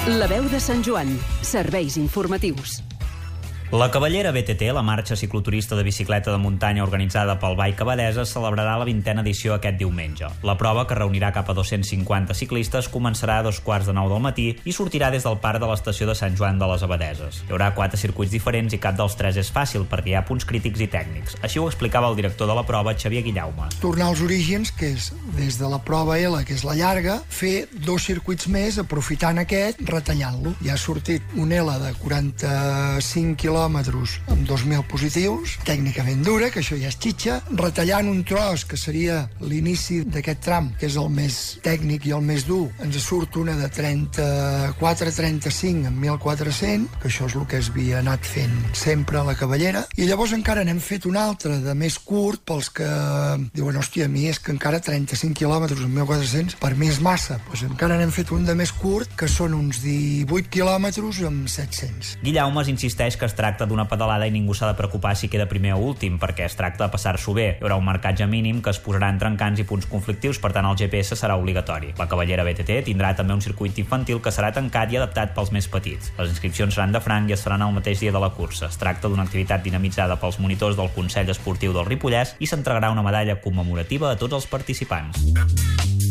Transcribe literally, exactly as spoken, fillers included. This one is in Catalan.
La veu de Sant Joan. Serveis informatius. La Cavallera B T T, la marxa cicloturista de bicicleta de muntanya organitzada pel Bike Abadesa, celebrarà la vintena edició aquest diumenge. La prova, que reunirà cap a dos-cents cinquanta ciclistes, començarà a dos quarts de nou del matí i sortirà des del parc de l'estació de Sant Joan de les Abadeses. Hi haurà quatre circuits diferents i cap dels tres és fàcil perquè hi ha punts crítics i tècnics. Així ho explicava el director de la prova, Xavier Guillaume. Tornar als orígens, que és des de la prova L, que és la llarga, fer dos circuits més, aprofitant aquest, retallant-lo. Ja ha sortit un L de quaranta-cinc quilòmetres amb dos mil positius, tècnicament dura, que això ja és xitxa, retallant un tros que seria l'inici d'aquest tram, que és el més tècnic i el més dur, ens surt una de trenta-quatre trenta-cinc amb mil quatre-cents, que això és el que es havia anat fent sempre a la Cavallera, i llavors encara n'hem fet un altre de més curt pels que diuen, hòstia, a mi és que encara trenta-cinc quilòmetres amb mil quatre-cents per mi és massa, doncs encara n'hem fet un de més curt, que són uns divuit quilòmetres amb set-cents. Guillaume insisteix que es tracta d'una pedalada i ningú s'ha de preocupar si queda primer o últim, perquè es tracta de passar-s'ho bé. Hi haurà un marcatge mínim que es posarà en trencants i punts conflictius, per tant el G P S serà obligatori. La Cavallera B T T tindrà també un circuit infantil que serà tancat i adaptat pels més petits. Les inscripcions seran de franc i es faran el mateix dia de la cursa. Es tracta d'una activitat dinamitzada pels monitors del Consell Esportiu del Ripollès i s'entregarà una medalla commemorativa a tots els participants.